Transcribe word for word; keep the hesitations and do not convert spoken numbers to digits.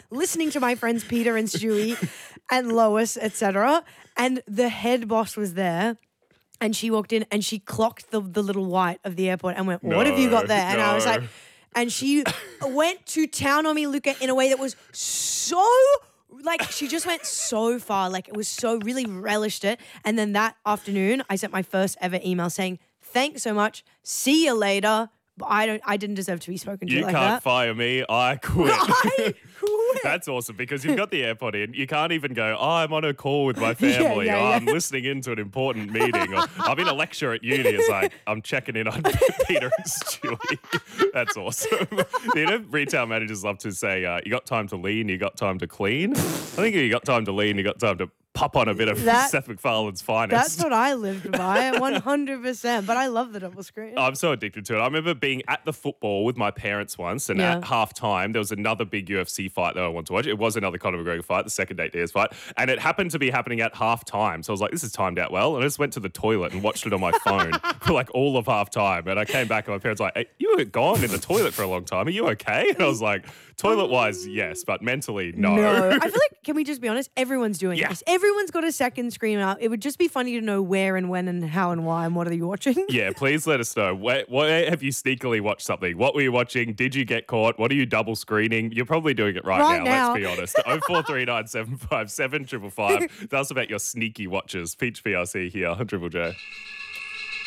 listening to my friends Peter and Stewie and Lois, et cetera. And the head boss was there. And she walked in and she clocked the, the little white of the airport and went, what No, have you got there? And no. I was like, and she went to town on me, Luca, in a way that was so, like, she just went so far. Like, it was so, really relished it. And then that afternoon, I sent my first ever email saying, thanks so much. See you later. But I don't. I didn't deserve to be spoken to You like can't that. fire me. I quit. I quit. That's awesome because you've got the AirPod in. You can't even go, oh, I'm on a call with my family. yeah, or yeah. I'm listening into an important meeting. Or I'm in a lecture at uni. It's like, I'm checking in on Peter and Stewie. That's awesome. You know, retail managers love to say, uh, you got time to lean, you got time to clean. I think you got time to lean, you got time to pop on a bit of That- Seth MacFarlane's finest. That's what I lived by, one hundred percent. But I love the double screen. I'm so addicted to it. I remember being at the football with my parents once, and Yeah. at half time, there was another big U F C fight that I wanted to watch. It was another Conor McGregor fight, the second Nate Diaz fight, and it happened to be happening at half time. So I was like, this is timed out well. And I just went to the toilet and watched it on my phone for like all of half time. And I came back and my parents were like, hey, you were gone in the toilet for a long time. Are you okay? And I was like, toilet wise, yes, but mentally, no. No. I feel like, can we just be honest? Everyone's doing Yeah. this. Everyone's got a second screen out. It would just be funny to know where and when and how and why and what are you watching? Yeah, please let us know. Where, where have you sneakily watched something? What were you watching? Did you get caught? What are you double screening? You're probably doing it right, Right now, now. let's be honest. oh four three nine seven five seven five five. Tell us about your sneaky watches. Peach P R C here on Triple J.